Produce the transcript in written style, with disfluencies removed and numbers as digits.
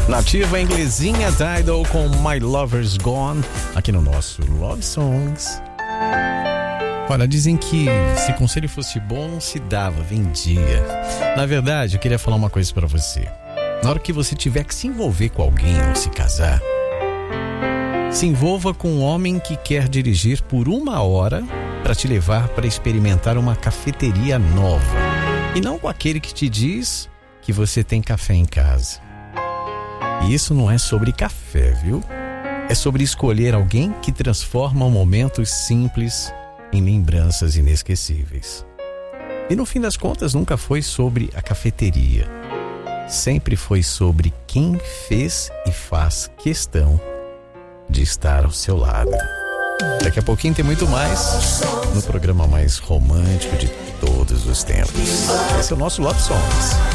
Nativa inglesinha, Dido com My Lover's Gone, aqui no nosso Love Songs. Olha, dizem que se conselho fosse bom, não se dava, vendia. Na verdade, eu queria falar uma coisa pra você. Na hora que você tiver que se envolver com alguém ou se casar, se envolva com um homem que quer dirigir por 1 hora para te levar para experimentar uma cafeteria nova. E não com aquele que te diz que você tem café em casa. E isso não é sobre café, viu? É sobre escolher alguém que transforma momentos simples em lembranças inesquecíveis. E no fim das contas nunca foi sobre a cafeteria. Sempre foi sobre quem fez e faz questão de estar ao seu lado. Daqui a pouquinho tem muito mais no programa mais romântico de todos os tempos. Esse é o nosso Love Songs.